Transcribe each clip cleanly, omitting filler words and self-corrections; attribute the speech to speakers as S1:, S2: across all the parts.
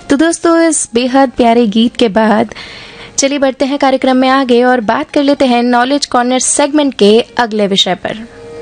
S1: तो दोस्तों, इस बेहद प्यारे गीत के बाद चलिए बढ़ते हैं कार्यक्रम में आगे और बात कर लेते हैं नॉलेज कॉर्नर सेगमेंट के अगले विषय पर।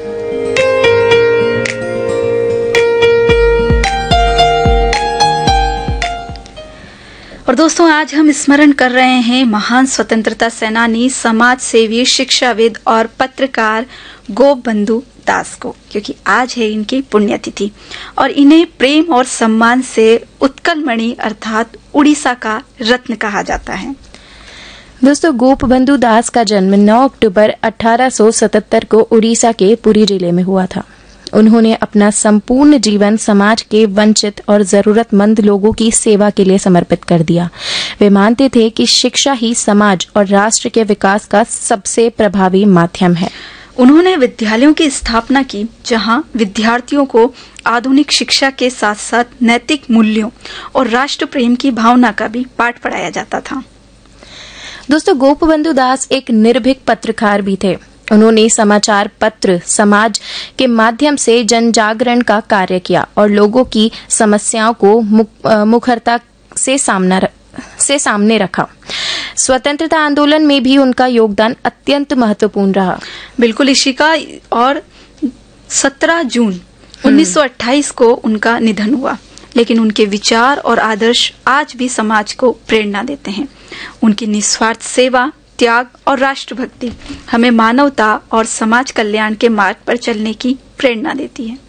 S2: और दोस्तों, आज हम स्मरण कर रहे हैं महान स्वतंत्रता सेनानी, समाज सेवी, शिक्षाविद और पत्रकार गोपबंधु दास को, क्योंकि आज है इनकी पुण्यतिथि और इन्हें प्रेम और सम्मान से उत्कल मणि अर्थात उड़ीसा का रत्न कहा जाता है।
S1: दोस्तों, गोपबंधु दास का जन्म 9 अक्टूबर 1877 को उड़ीसा के पुरी जिले में हुआ था। उन्होंने अपना संपूर्ण जीवन समाज के वंचित और जरूरतमंद लोगों की सेवा के लिए समर्पित कर दिया। वे मानते थे कि शिक्षा ही समाज और राष्ट्र के विकास का सबसे प्रभावी माध्यम है।
S2: उन्होंने विद्यालयों की स्थापना की, जहां विद्यार्थियों को आधुनिक शिक्षा के साथ साथ नैतिक मूल्यों और राष्ट्र प्रेम की भावना का भी पाठ पढ़ाया जाता था।
S1: दोस्तों, गोपबंधु दास एक निर्भीक पत्रकार भी थे। उन्होंने समाचार पत्र समाज के माध्यम से जन जागरण का कार्य किया और लोगों की समस्याओं को मुखरता से सामने रखा। स्वतंत्रता आंदोलन में भी उनका योगदान अत्यंत महत्वपूर्ण रहा।
S2: बिल्कुल इशिका, और 17 जून 1928 को उनका निधन हुआ, लेकिन उनके विचार और आदर्श आज भी समाज को प्रेरणा देते हैं। उनकी निस्वार्थ सेवा, त्याग और राष्ट्रभक्ति हमें मानवता और समाज कल्याण के मार्ग पर चलने की प्रेरणा देती है।